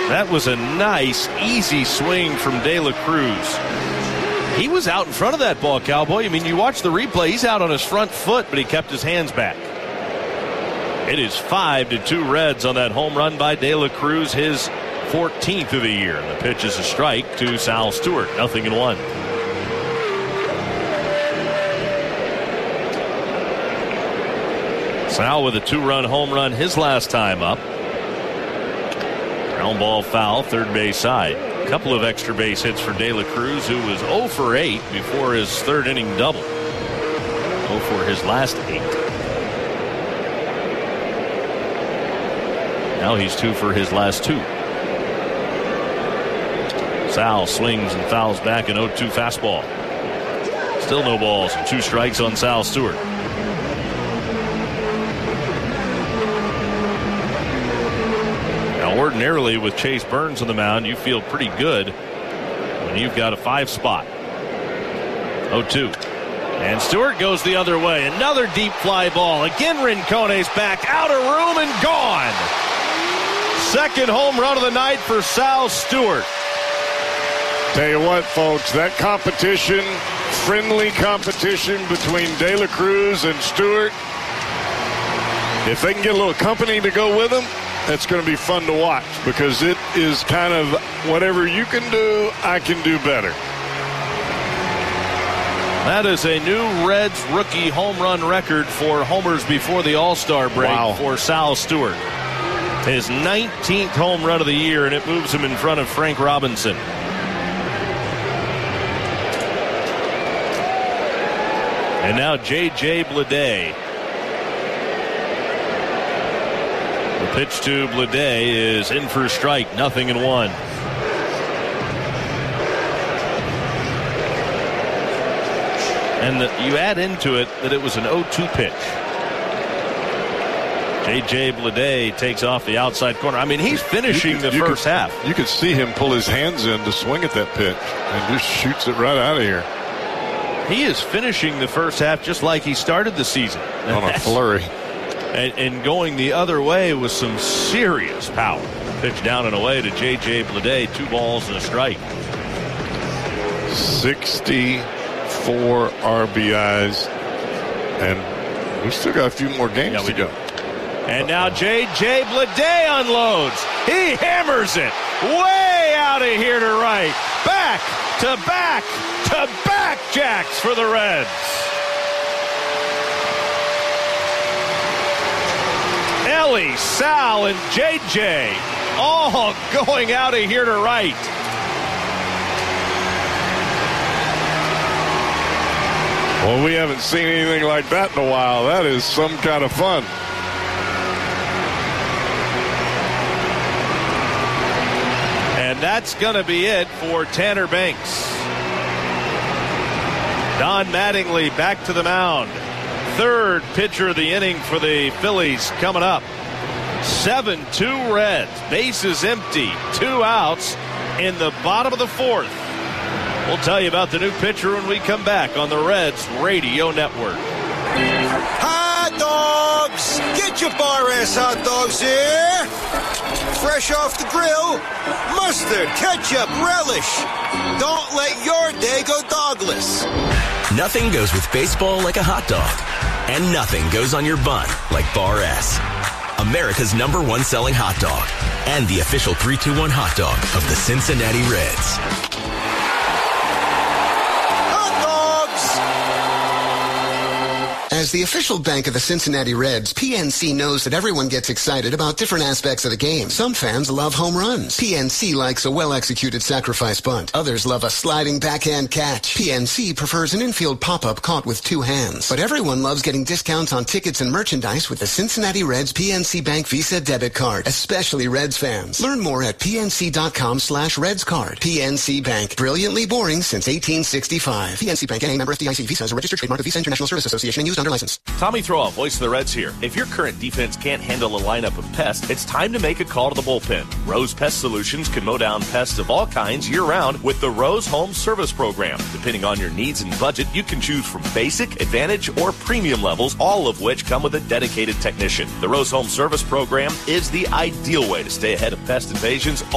That was a nice, easy swing from De La Cruz. He was out in front of that ball, Cowboy. I mean, you watch the replay, he's out on his front foot, but he kept his hands back. It is 5-2 Reds on that home run by De La Cruz, his 14th of the year. The pitch is a strike to Sal Stewart, 0-1. Sal with a 2-run home run his last time up. Ground ball foul, third base side. A couple of extra base hits for De La Cruz, who was 0 for 8 before his third inning double. 0 for his last 8. Now he's 2 for his last 2. Sal swings and fouls back an 0-2 fastball. Still no balls and 2 strikes on Sal Stewart. Now, ordinarily with Chase Burns on the mound, you feel pretty good when you've got a 5 spot. 0-2. And Stewart goes the other way. Another deep fly ball. Again, Rincone's back out of room and gone. Second home run of the night for Sal Stewart. Tell you what, folks, that competition, friendly competition between De La Cruz and Stewart, if they can get a little company to go with them, that's going to be fun to watch, because it is kind of whatever you can do, I can do better. That is a new Reds rookie home run record for homers before the All-Star break for Sal Stewart. His 19th home run of the year, and it moves him in front of Frank Robinson. And now J.J. Bleday. The pitch to Bleday is in for a strike, 0-1. And you add into it that it was an 0-2 pitch. J.J. Bleday takes off the outside corner. I mean, he's finishing the first half. You could see him pull his hands in to swing at that pitch and just shoots it right out of here. He is finishing the first half just like he started the season. On a flurry. And going the other way with some serious power. Pitch down and away to J.J. Bleday. 2 balls and a strike. 64 RBIs. And we still got a few more games to go. And now J.J. Bleday unloads. He hammers it way out of here to right. Back to back to back jacks for the Reds. Ellie, Sal, and J.J. all going out of here to right. Well, we haven't seen anything like that in a while. That is some kind of fun. And that's going to be it for Tanner Banks. Don Mattingly back to the mound. Third pitcher of the inning for the Phillies coming up. 7-2 Reds. Bases empty. 2 outs in the bottom of the 4th. We'll tell you about the new pitcher when we come back on the Reds Radio Network. Hot dogs! Get your Bar S hot dogs here! Fresh off the grill, mustard, ketchup, relish. Don't let your day go dogless. Nothing goes with baseball like a hot dog. And nothing goes on your bun like Bar S. America's #1 selling hot dog. And the official 3-2-1 hot dog of the Cincinnati Reds. As the official bank of the Cincinnati Reds, PNC knows that everyone gets excited about different aspects of the game. Some fans love home runs. PNC likes a well-executed sacrifice bunt. Others love a sliding backhand catch. PNC prefers an infield pop-up caught with 2 hands. But everyone loves getting discounts on tickets and merchandise with the Cincinnati Reds PNC Bank Visa debit card, especially Reds fans. Learn more at pnc.com/RedsCard. PNC Bank, brilliantly boring since 1865. PNC Bank, NA, member FDIC. Visa is a registered trademark of Visa International Service Association and used under license. Tommy Throwoff, voice of the Reds here. If your current defense can't handle a lineup of pests, it's time to make a call to the bullpen. Rose Pest Solutions can mow down pests of all kinds year-round with the Rose Home Service Program. Depending on your needs and budget, you can choose from basic, advantage, or premium levels, all of which come with a dedicated technician. The Rose Home Service Program is the ideal way to stay ahead of pest invasions